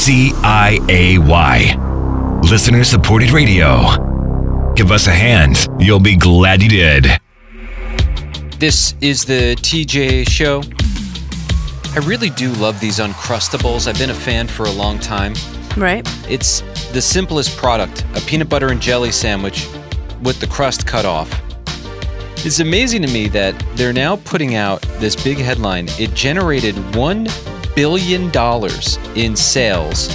KCIAY. Listener-supported radio. Give us a hand. You'll be glad you did. This is the TJ Show. I really do love these Uncrustables. I've been a fan for a long time. Right. It's the simplest product, a peanut butter and jelly sandwich with the crust cut off. It's amazing to me that they're now putting out this big headline. It generated $1 billion in sales.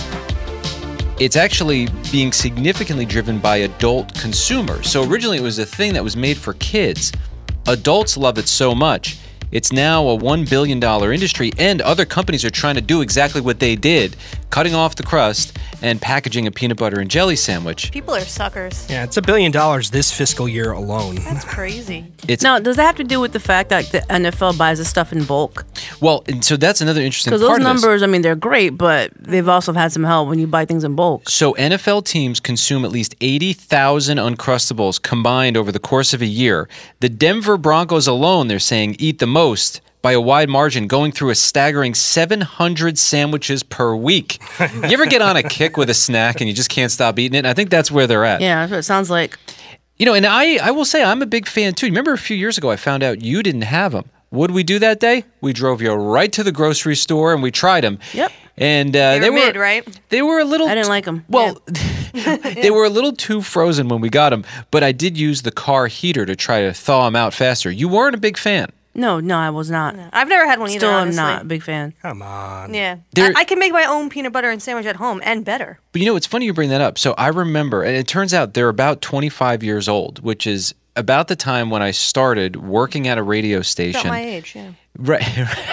It's actually being significantly driven by adult consumers. So originally it was a thing that was made for kids. Adults love it so much. It's now a $1 billion industry, and other companies are trying to do exactly what they did, cutting off the crust and packaging a peanut butter and jelly sandwich. People are suckers. Yeah, it's $1 billion this fiscal year alone. That's crazy. Now, does that have to do with the fact that the NFL buys the stuff in bulk? Well, and so that's another interesting part Because of those this. numbers, I mean, they're great, but they've also had some help when you buy things in bulk. So NFL teams consume at least 80,000 Uncrustables combined over the course of a year. The Denver Broncos alone, they're saying, eat the most by a wide margin, going through a staggering 700 sandwiches per week. You ever get on a kick with a snack and you just can't stop eating it? And I think that's where they're at. Yeah, that's what it sounds like. You know, and I will say I'm a big fan too. Remember a few years ago I found out you didn't have them. What did we do that day? We drove you right to the grocery store and we tried them. Yep. And They they were were mid, right? They were a little. I didn't like them. Well, they were a little too frozen when we got them. But I did use the car heater to try to thaw them out faster. You weren't a big fan. No, I was not. I've never had one either, Still am honestly. not a big fan. Come on. Yeah. There- I can make my own peanut butter and sandwich at home and better. But you know, it's funny you bring that up. So I remember, and it turns out they're about 25 years old, which is about the time when I started working at a radio station. About my age, yeah. Right.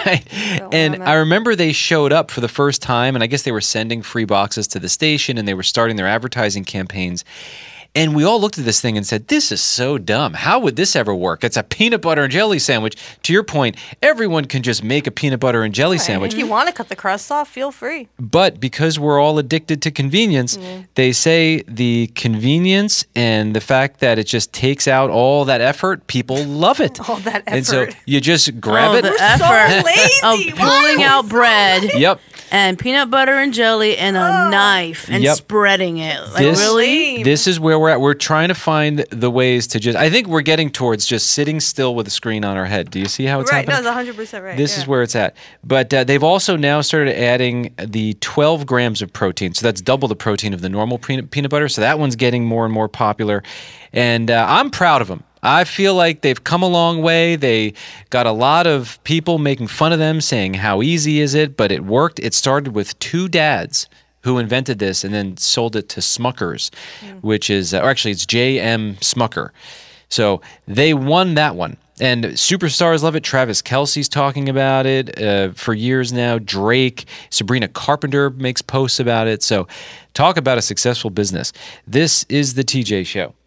And I remember they showed up for the first time, and I guess they were sending free boxes to the station, and they were starting their advertising campaigns. And we all looked at this thing and said, this is so dumb. How would this ever work? It's a peanut butter and jelly sandwich. To your point, everyone can just make a peanut butter and jelly sandwich. If you want to cut the crust off, feel free. But because we're all addicted to convenience, they say the convenience and the fact that it just takes out all that effort, people love it. All that And so effort. you just grab it. The So effort lazy. of pulling out bread Yep. and peanut butter and jelly and a knife and Yep. spreading it. Like, This- really? This is where we're at. We're trying to find the ways to just, I think we're getting towards just sitting still with a screen on our head. Do you see how it's Right, happening? no, it's 100% right. This is where it's at. But they've also now started adding the 12 grams of protein. So that's double the protein of the normal peanut butter. So that one's getting more and more popular. And I'm proud of them. I feel like they've come a long way. They got a lot of people making fun of them, saying how easy is it, but it worked. It started with two dads who invented this and then sold it to Smuckers, which is, or actually it's J.M. Smucker. So they won that one. And superstars love it. Travis Kelce's talking about it for years now. Drake, Sabrina Carpenter makes posts about it. So talk about a successful business. This is the TJ Show.